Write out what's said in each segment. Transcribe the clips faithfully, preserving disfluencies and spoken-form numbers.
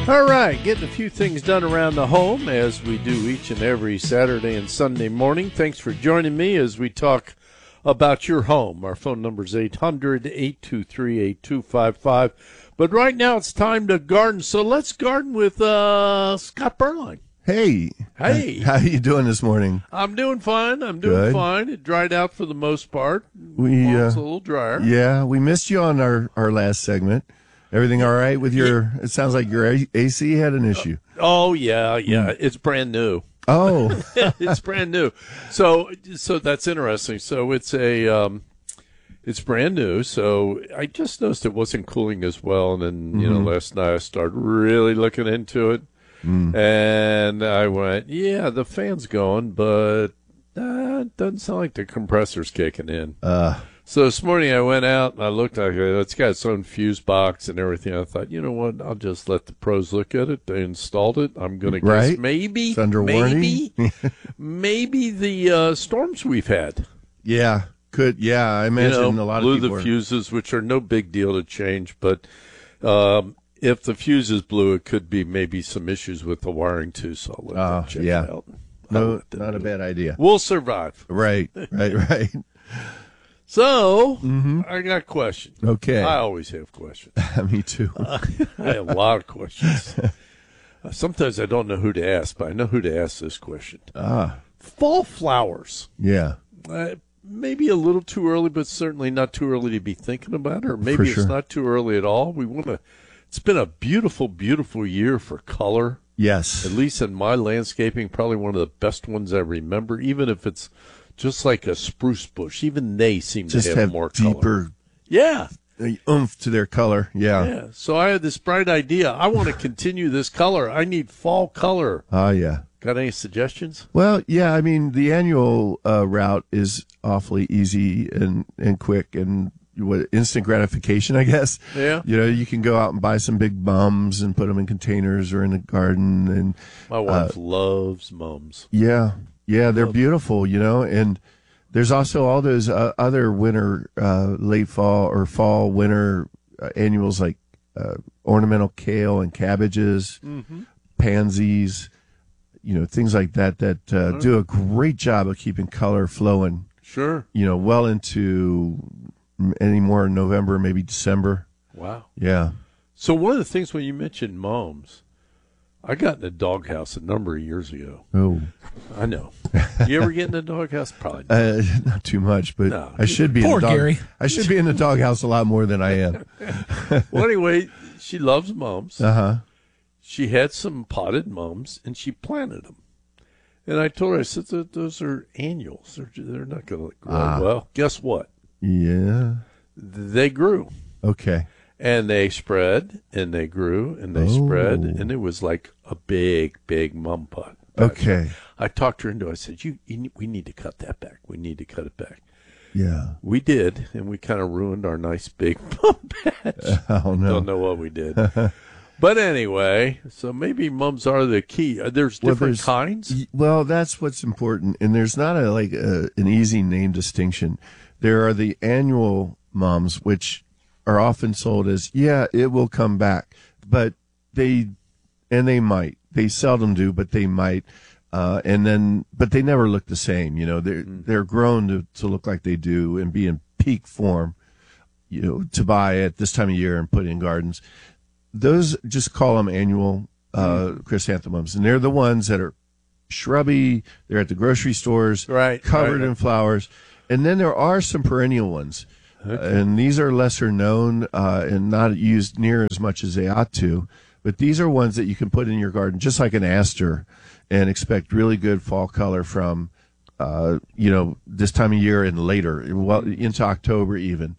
All right, getting a few things done around the home as we do each and every Saturday and Sunday morning. Thanks for joining me as we talk about your home. Our phone number is eight hundred, eight two three, eight two five five. But right now it's time to garden, so let's garden with uh, Scott Berline. Hey. Hey. How are you doing this morning? I'm doing fine. I'm doing Good. fine. It dried out for the most part. We Well, uh, it's a little drier. Yeah, we missed you on our, our last segment. Everything all right with your, it sounds like your A C had an issue. Oh, yeah, yeah. It's brand new. Oh. It's brand new. So so that's interesting. So it's a um, it's brand new. So I just noticed it wasn't cooling as well. And then, you Mm-hmm. know, last night I started really looking into it. Mm. And I went, yeah, the fan's going, but uh, it doesn't sound like the compressor's kicking in. Uh, So this morning I went out and I looked at it. It's got its own fuse box and everything. I thought, you know what? I'll just let the pros look at it. They installed it. I'm going to guess Right. maybe, It's under maybe, warranty. maybe the uh, storms we've had. yeah, could, yeah, I You imagine know, a lot blew of people the are- fuses, which are no big deal to change. But um, if the fuses blew, it could be maybe some issues with the wiring too. So I'll let Oh, them check yeah. it out. I'll No, let them not a do it. bad idea. We'll survive. Right, right, right. So I got questions. Okay. I always have questions. Me too. I have a lot of questions. Uh, sometimes I don't know who to ask, but I know who to ask this question. Ah, Fall flowers. yeah. Uh, maybe a little too early, but certainly not too early to be thinking about it. Or maybe For it's sure. not too early at all. We want to. It's been a beautiful, beautiful year for color. Yes. At least in my landscaping, probably one of the best ones I remember. Even if it's just like a spruce bush, even they seem Just to have, have more color. deeper Yeah. oomph to their color. Yeah. Yeah. So I had this bright idea. I want to continue this color. I need fall color. Oh, yeah. Got any suggestions? Well, yeah, I mean, the annual uh, route is awfully easy and, and quick and what instant gratification, I guess. Yeah. You know, you can go out and buy some big mums and put them in containers or in the garden. And My wife loves mums. yeah, yeah, they're beautiful, you know. And there's also all those uh, other winter, uh, late fall or fall, winter uh, annuals like uh, ornamental kale and cabbages, pansies, you know, things like that that uh, do a great job of keeping color flowing, Sure. you know, well into any more November, maybe December. Wow. Yeah. So one of the things when you mentioned mums, I got in a doghouse a number of years ago. Oh, I know. You ever get in a doghouse? Probably not. uh, not too much, but No. I should be. Poor in the dog, Gary. I should be in the doghouse a lot more than I am. Well, anyway, she loves mums. Uh huh. She had some potted mums, and she planted them. And I told her, I said, "Th- those are annuals. They're, they're not going to grow Ah. well. Guess what? Yeah. They grew. Okay. And they spread, and they grew, and they Oh. spread, and it was like a big, big mum pot. patch. Okay. I talked her into it. I said, you, you, we need to cut that back. We need to cut it back. Yeah. We did, and we kind of ruined our nice big mum patch. Oh no. Don't know what we did. But anyway, so maybe mums are the key. Uh, There's Well, different there's- kinds. Y- Well, that's what's important, and there's not a like a, an easy name distinction. There are the annual mums, which are often sold as yeah, it will come back, but they and they might. They seldom do, but they might. Uh, and then, but they never look the same. You know, they're they're grown to, to look like they do and be in peak form. You know, to buy at this time of year and put in gardens. Those just call them annual uh, chrysanthemums, and they're the ones that are shrubby. They're at the grocery stores, Right, covered right. in flowers. And then there are some perennial ones, uh, and these are lesser known uh, and not used near as much as they ought to. But these are ones that you can put in your garden, just like an aster, and expect really good fall color from, uh, you know, this time of year and later, well into October even.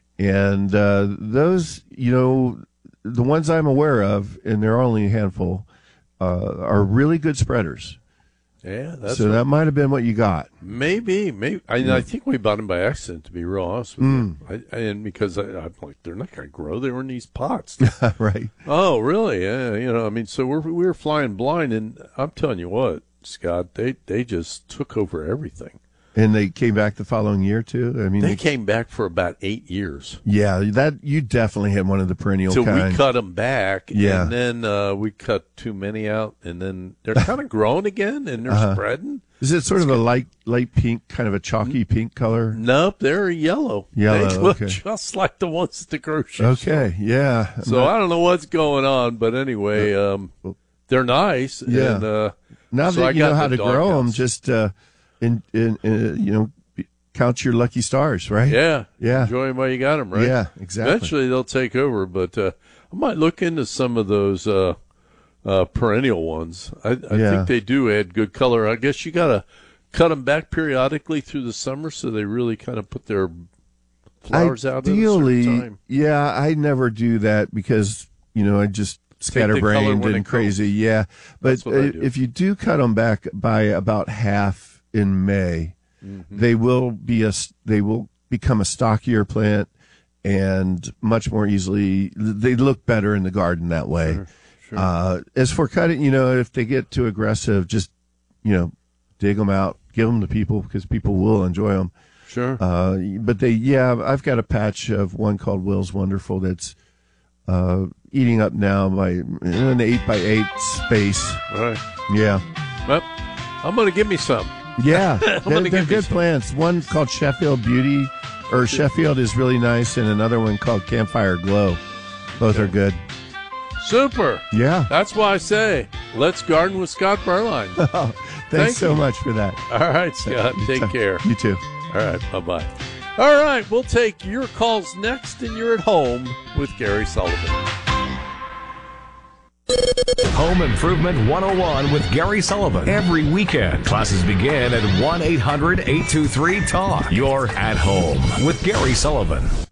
And uh, those, you know, the ones I'm aware of, and there are only a handful, uh, are really good spreaders. Yeah, that's so what- that might have been what you got. maybe. Maybe I, I think we bought them by accident. To be real honest with you, I, and because I, I'm like, they're not going to grow. They were in these pots. Right. Oh, really? Yeah. You know, I mean, so we're we were flying blind, and I'm telling you what, Scott, they they just took over everything. And they came back the following year too. I mean, They came back for about eight years. yeah, that you definitely had one of the perennial So kind. we cut them back, Yeah. and then uh, we cut too many out, and then they're kind of growing again, and they're Uh-huh. spreading. Is it sort of a light light pink, kind of a chalky pink color? Nope, they're yellow. Yellow, They look okay. just like the ones at the grocery store. Okay, yeah. So I don't know what's going on, but anyway, um, they're nice. Yeah. And, uh, now so that I you got know how the to grow them, doghouse. just uh, in, in, in you know, count your lucky stars, right? Yeah. Yeah. Enjoy them while you got them, right? Yeah, exactly. Eventually they'll take over, but uh, I might look into some of those uh, uh, perennial ones. I, I Yeah. think they do add good color. I guess you got to cut them back periodically through the summer so they really kind of put their flowers out at a Ideally, certain time. yeah, I never do that because you know I just the color scatterbrained when and it crazy. Yeah, but That's what I uh, do. if you do cut them back by about half in May, Mm-hmm. they will be a s- they will become a stockier plant and much more easily. They look better in the garden that way. Sure, sure. Uh, as for cutting, you know, if they get too aggressive, just you know, dig them out, give them to people because people will enjoy them. Sure. Uh, but they, yeah, I've got a patch of one called Will's Wonderful that's uh, eating up now by an eight by eight space. All right. Yeah, Well, I'm going to give me some. yeah, they're, gonna they're give me good some. plants. One called Sheffield Beauty, or Sheffield is really nice, and another one called Campfire Glow. Both are good. Super. Yeah. That's why I say, let's garden with Scott Berline. Thanks Thank so you. much for that. All right, Scott. Take care. You too. All right. Bye-bye. All right. We'll take your calls next, and you're at home with Gary Sullivan. Home Improvement one oh one with Gary Sullivan. Every weekend, classes begin at one eight hundred eight two three talk. You're at home with Gary Sullivan.